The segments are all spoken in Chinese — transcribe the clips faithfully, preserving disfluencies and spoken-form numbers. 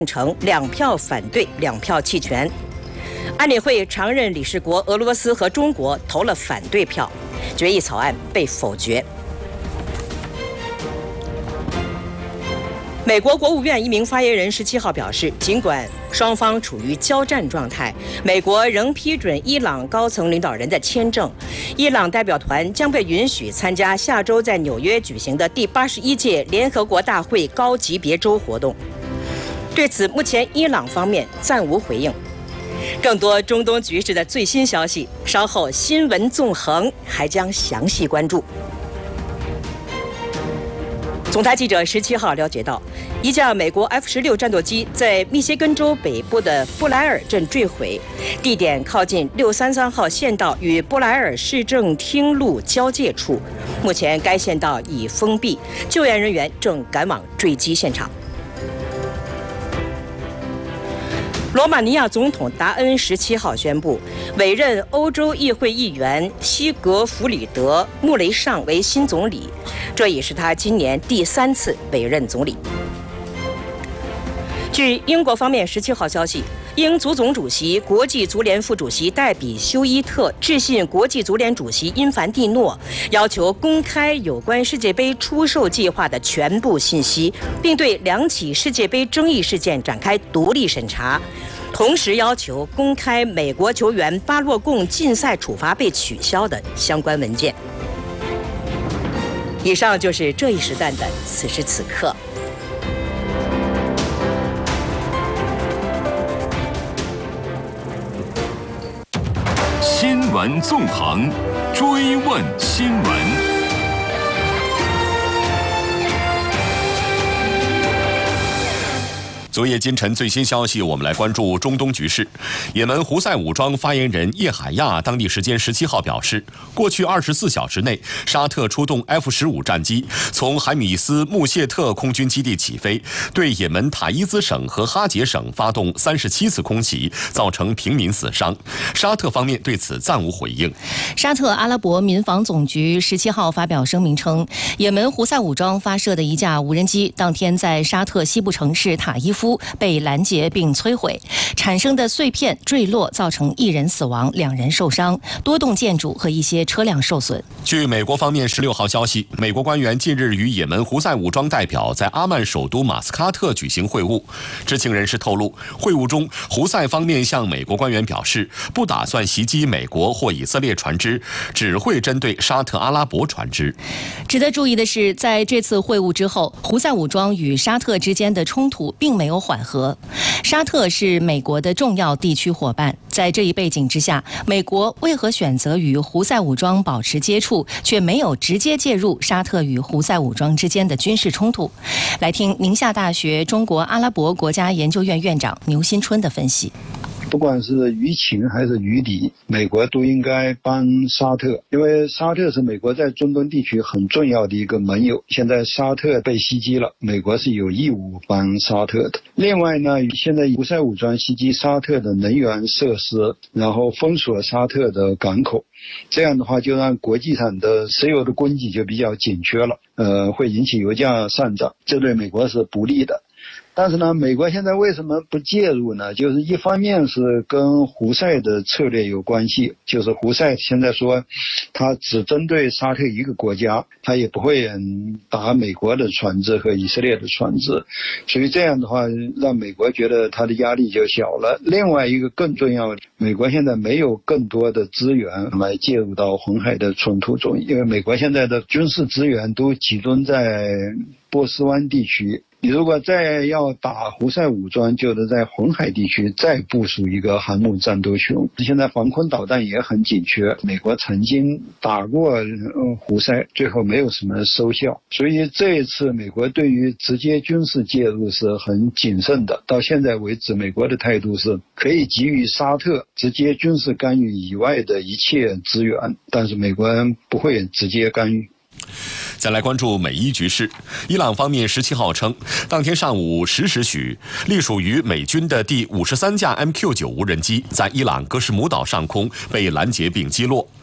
成两票反对，两票弃权。安理会常任理事国俄罗斯和中国投了反对票，决议草案被否决。美国国务院一名发言人十七号表示，尽管双方处于交战状态，美国仍批准伊朗高层领导人的签证，伊朗代表团将被允许参加下周在纽约举行的第八十一届联合国大会高级别周活动。对此，目前伊朗方面暂无回应。更多中东局势的最新消息，稍后新闻纵横还将详细关注。总台记者十七号了解到，一架美国 F 十六战斗机在密歇根州北部的布莱尔镇坠毁，地点靠近六三三号县道与布莱尔市政厅路交界处。目前该县道已封闭，救援人员正赶往坠机现场。罗马尼亚总统达恩十七号宣布，委任欧洲议会议员西格弗里德·穆雷尚为新总理，这也是他今年第三次委任总理。据英国方面十七号消息，英足总主席、国际足联副主席戴比休伊特致信国际足联主席因凡蒂诺，要求公开有关世界杯出售计划的全部信息，并对两起世界杯争议事件展开独立审查，同时要求公开美国球员巴洛贡禁赛处罚被取消的相关文件。以上就是这一时段的此时此刻。 新闻纵横，追问新闻。昨夜今晨最新消息，我们来关注中东局势。也门胡塞武装发言人叶海亚当地时间十七号表示，过去二十四小时内，沙特出动 F 十五战机从海米斯穆谢特空军基地起飞，对也门塔伊兹省和哈杰省发动三十七次空袭，造成平民死伤。沙特方面对此暂无回应。 沙特阿拉伯民防总局十七号发表声明称，也门胡塞武装发射的一架无人机当天在沙特西部城市塔伊夫被拦截并摧毁，产生的碎片坠落，造成一人死亡，两人受伤，多栋建筑和一些车辆受损。 据美国方面十六号消息，美国官员近日与也门胡塞武装代表在阿曼首都马斯喀特举行会晤。知情人士透露，会晤中胡塞方面向美国官员表示，不打算袭击美国或以色列船只，只会针对沙特阿拉伯船只。 值得注意的是，在这次会晤之后，胡塞武装与沙特之间的冲突并没有缓和。沙特是美国的重要地区伙伴，在这一背景之下，美国为何选择与胡塞武装保持接触，却没有直接介入沙特与胡塞武装之间的军事冲突？来听宁夏大学中国阿拉伯国家研究院院长牛新春的分析。 不管是于情还是于理，美国都应该帮沙特，因为沙特是美国在中东地区很重要的一个盟友。现在沙特被袭击了，美国是有义务帮沙特的。另外呢，现在胡塞武装袭击沙特的能源设施，然后封锁沙特的港口，这样的话就让国际上的石油的供给就比较紧缺了，呃，会引起油价上涨，这对美国是不利的。但是呢，美国现在为什么不介入呢？就是一方面是跟胡塞的策略有关系，就是胡塞现在说他只针对沙特一个国家，他也不会打美国的船只和以色列的船只，所以这样的话让美国觉得他的压力就小了。另外一个更重要的，美国现在没有更多的资源来介入到红海的冲突中，因为美国现在的军事资源都集中在波斯湾地区，你如果再要打胡塞武装，就是在红海地区再部署一个航母战斗群。现在防空导弹也很紧缺，美国曾经打过胡塞，最后没有什么收效，所以这一次美国对于直接军事介入是很谨慎的。到现在为止，美国的态度是可以给予沙特直接军事干预以外的一切资源，但是美国人不会直接干预。 再来关注美伊局势，伊朗方面十七号称，当天上午十时许，隶属于美军的第五十三架 M Q 九无人机在伊朗格什姆岛上空被拦截并击落。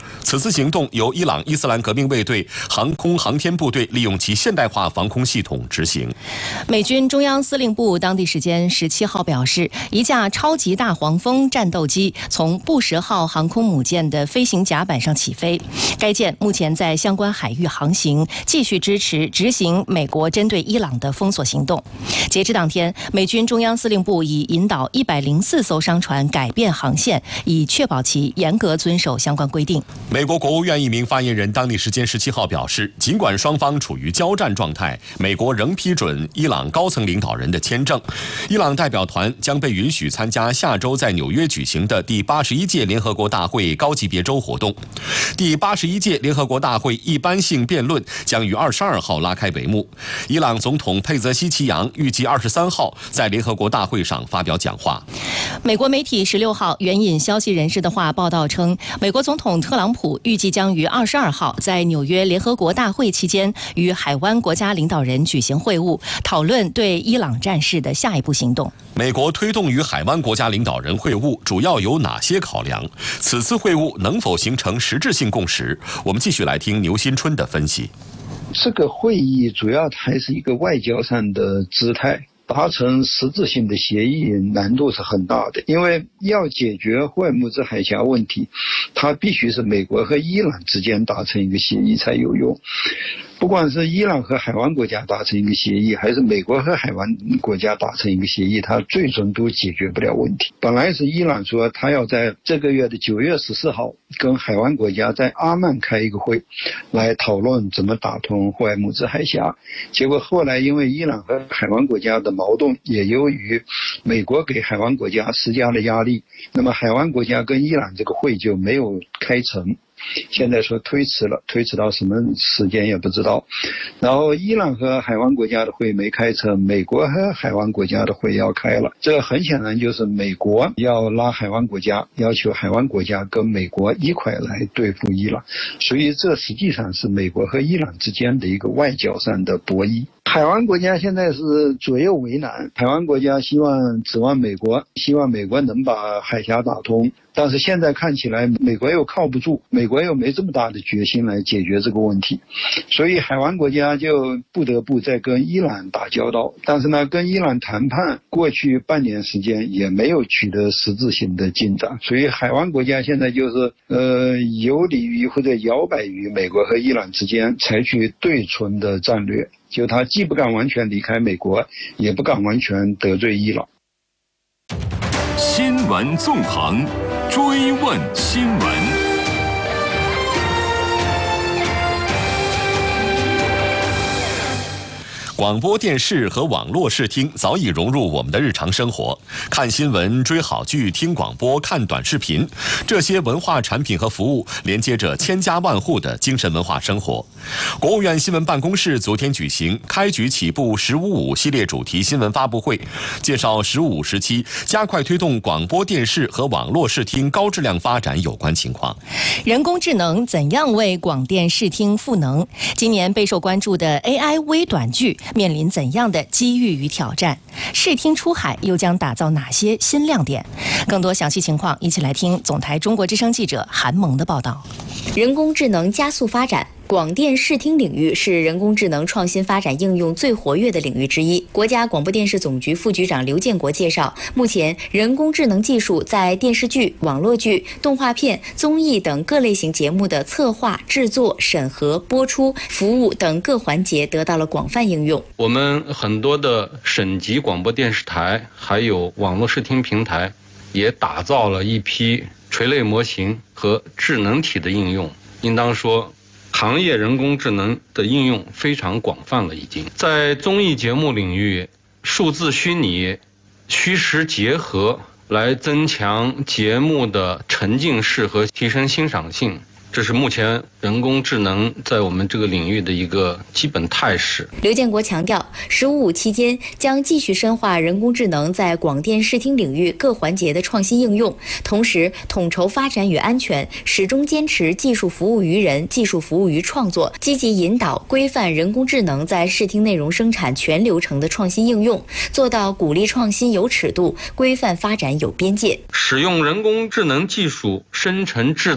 此次行动由伊朗伊斯兰革命卫队航空航天部队利用其现代化防空系统执行。 美军中央司令部当地时间十七号表示，一架超级大黄蜂战斗机从布什号航空母舰的飞行甲板上起飞，该舰目前在相关海域航行，继续支持执行美国针对伊朗的封锁行动。截至当天，美军中央司令部已引导一百零四艘商船改变航线，以确保其严格遵守相关规定。 美国国务院一名发言人当地时间十七号表示，尽管双方处于交战状态，美国仍批准伊朗高层领导人的签证，伊朗代表团将被允许参加下周在纽约举行的第八十一届联合国大会高级别周活动。第八十一届联合国大会一般性辩论将于二十二号拉开帷幕。伊朗总统佩泽西奇扬预计二十三号在联合国大会上发表讲话。 美国媒体十六号援引消息人士的话报道称，美国总统特朗普预计将于二十二号在纽约联合国大会期间与海湾国家领导人举行会晤，讨论对伊朗战事的下一步行动。 美国推动与海湾国家领导人会晤主要有哪些考量？此次会晤能否形成实质性共识？我们继续来听牛新春的分析。 这个会议主要还是一个外交上的姿态，达成实质性的协议难度是很大的，因为要解决霍尔木兹海峡问题，它必须是美国和伊朗之间达成一个协议才有用。不管是伊朗和海湾国家达成一个协议，还是美国和海湾国家达成一个协议，它最终都解决不了问题。本来是伊朗说他要在这个月的九月十四号跟海湾国家在阿曼开一个会，来讨论怎么打通霍尔木兹海峡。结果后来因为伊朗和海湾国家的矛盾，也由于美国给海湾国家施加了压力，那么海湾国家跟伊朗这个会就没有开成。现在说推迟了，推迟到什么时间也不知道。然后伊朗和海湾国家的会没开成，美国和海湾国家的会要开了。这很显然就是美国要拉海湾国家，要求海湾国家跟美国一块来对付伊朗，所以这实际上是美国和伊朗之间的一个外交上的博弈。海湾国家现在是左右为难，海湾国家希望指望美国，希望美国能把海峡打通，但是现在看起来美国又靠不住，美国又没这么大的决心来解决这个问题，所以海湾国家就不得不再跟伊朗打交道。但是呢，跟伊朗谈判过去半年时间也没有取得实质性的进展，所以海湾国家现在就是呃游离于或者摇摆于美国和伊朗之间，采取对存的战略，就他既不敢完全离开美国，也不敢完全得罪伊朗。 新闻纵横，追问新闻。 广播电视和网络视听早已融入我们的日常生活，看新闻、追好剧、听广播、看短视频，这些文化产品和服务连接着千家万户的精神文化生活。国务院新闻办公室昨天举行开局起步十五五系列主题新闻发布会，介绍十五五时期加快推动广播电视和网络视听高质量发展有关情况。 人工智能怎样为广电视听赋能？今年备受关注的 A I 微短剧面临怎样的机遇与挑战？视听出海又将打造哪些新亮点？更多详细情况，一起来听总台中国之声记者韩萌的报道。 人工智能加速发展，广电视听领域是人工智能创新发展应用最活跃的领域之一。国家广播电视总局副局长刘建国介绍，目前人工智能技术在电视剧、网络剧、动画片、综艺等各类型节目的策划、制作、审核、播出、服务等各环节得到了广泛应用。 我们很多的省级广播电视台还有网络视听平台也打造了一批垂类模型和智能体的应用，应当说行业人工智能的应用非常广泛了。已经在综艺节目领域，数字虚拟、虚实结合来增强节目的沉浸式和提升欣赏性，这是目前人工智能在我们这个领域的一个基本态势。 刘建国强调，十五五期间将继续深化人工智能在广电视听领域各环节的创新应用，同时统筹发展与安全，始终坚持技术服务于人、技术服务于创作，积极引导规范人工智能在视听内容生产全流程的创新应用，做到鼓励创新有尺度，规范发展有边界。 使用人工智能技术生成制作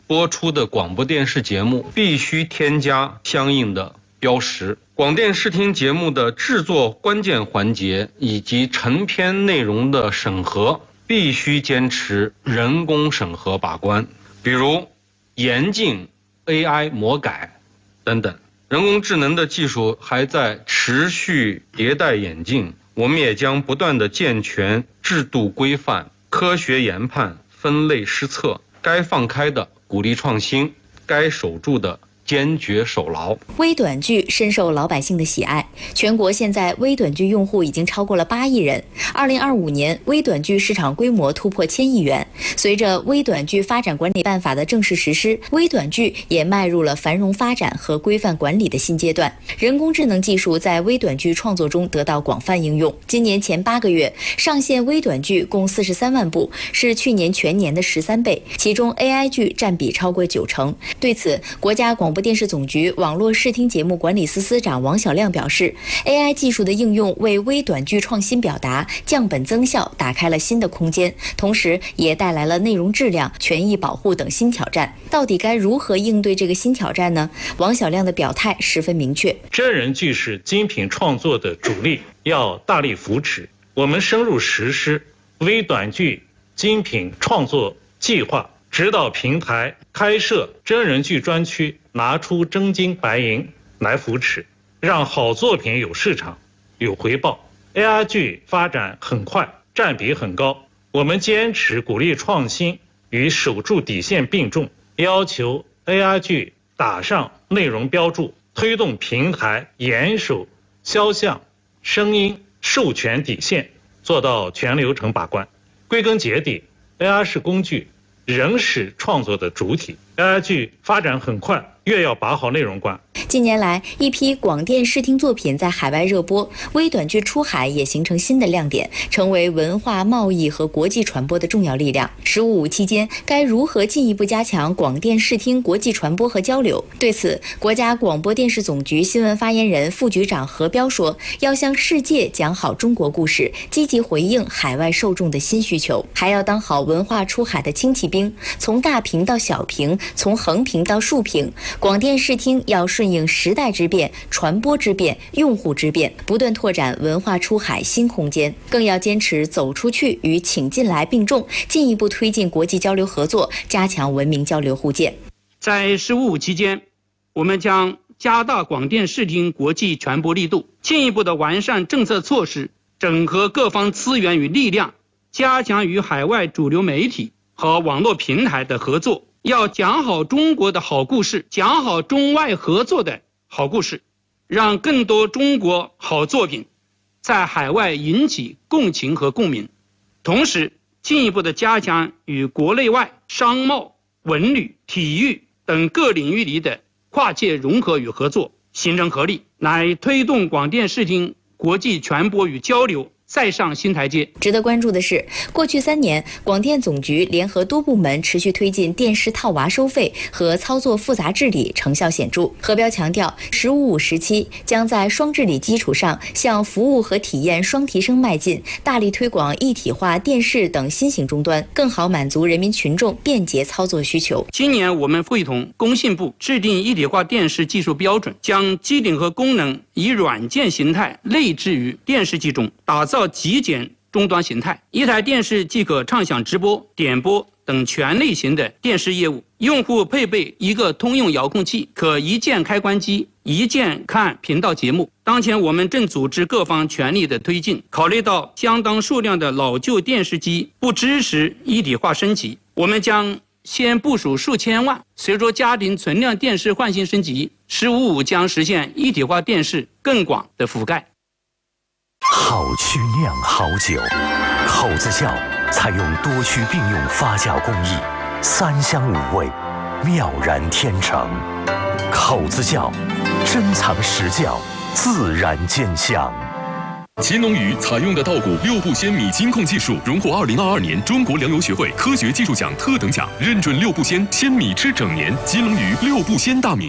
播出的广播电视节目必须添加相应的标识。广电视听节目的制作关键环节以及成片内容的审核必须坚持人工审核把关，比如严禁 A I 魔改等等。人工智能的技术还在持续迭代演进，我们也将不断地健全制度规范、科学研判、分类施策，该放开的鼓励创新，该守住的坚决守牢。 微短剧深受老百姓的喜爱，全国现在微短剧用户已经超过了八亿人。二零二五年，微短剧市场规模突破千亿元。随着微短剧发展管理办法的正式实施，微短剧也迈入了繁荣发展和规范管理的新阶段。人工智能技术在微短剧创作中得到广泛应用。今年前八个月上线微短剧共四十三万部，是去年全年的十三倍，其中 A I 剧占比超过九成。对此，国家广播电视总局网络视听节目管理司司长王晓亮表示 ，A I 技术的应用为微短剧创新表达、降本增效打开了新的空间，同时也带来了内容质量、权益保护等新挑战。到底该如何应对这个新挑战呢？王晓亮的表态十分明确： 真人剧是精品创作的主力，要大力扶持。我们深入实施微短剧精品创作计划，指导平台开设真人剧专区，拿出真金白银来扶持，让好作品有市场、有回报。A I 剧发展很快，占比很高，我们坚持鼓励创新与守住底线并重，要求 A I 剧打上内容标注，推动平台严守肖像、声音授权底线，做到全流程把关。归根结底， A I 是工具，人是创作的主体。 A I 剧发展很快，越要把好内容关。 近年来，一批广电视听作品在海外热播，微短剧出海也形成新的亮点，成为文化贸易和国际传播的重要力量。十五五期间，该如何进一步加强广电视听国际传播和交流？对此，国家广播电视总局新闻发言人、副局长何彪说：“要向世界讲好中国故事，积极回应海外受众的新需求，还要当好文化出海的轻骑兵，从大屏到小屏，从横屏到竖屏。广电视听要顺应时代之变、传播之变、用户之变，不断拓展文化出海新空间，更要坚持走出去与请进来并重，进一步推进国际交流合作，加强文明交流互鉴。” 在十五五期间，我们将加大广电视听国际传播力度，进一步的完善政策措施，整合各方资源与力量，加强与海外主流媒体和网络平台的合作。要讲好中国的好故事，讲好中外合作的好故事，让更多中国好作品在海外引起共情和共鸣。同时，进一步的加强与国内外商贸、文旅、体育等各领域里的跨界融合与合作，形成合力，来推动广电视听国际传播与交流再上新台阶。 值得关注的是，过去三年，广电总局联合多部门持续推进电视套娃收费和操作复杂治理，成效显著。何彪强调，十五五时期将在双治理基础上，向服务和体验双提升迈进，大力推广一体化电视等新型终端，更好满足人民群众便捷操作需求。 今年我们会同工信部制定一体化电视技术标准，将机顶和功能以软件形态内置于电视机中，打造极简终端形态，一台电视即可畅享直播、点播等全类型的电视业务。用户配备一个通用遥控器，可一键开关机，一键看频道节目。当前我们正组织各方全力的推进，考虑到相当数量的老旧电视机不支持一体化升级，我们将先部署数千万，随着家庭存量电视换新升级，十五五将实现一体化电视更广的覆盖。 好曲酿好酒，口子窖采用多区并用发酵工艺，三香五味，妙然天成。口子窖珍藏实窖，自然见香。 乾隆鱼采用的稻谷六步鲜米金控技术，荣获二零二二年中国粮油学会科学技术奖特等奖，认准六步鲜，鲜米吃整年。金龙鱼六步鲜大米。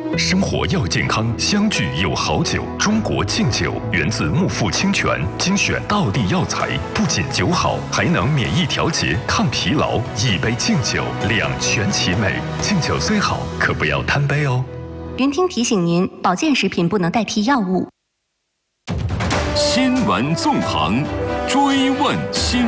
生活要健康，相聚有好酒。中国敬酒源自木富清泉，精选道地药材，不仅酒好，还能免疫调节、抗疲劳。一杯敬酒，两全其美。敬酒虽好，可不要贪杯哦。 云听提醒您，保健食品不能代替药物。 新闻纵横，追问新。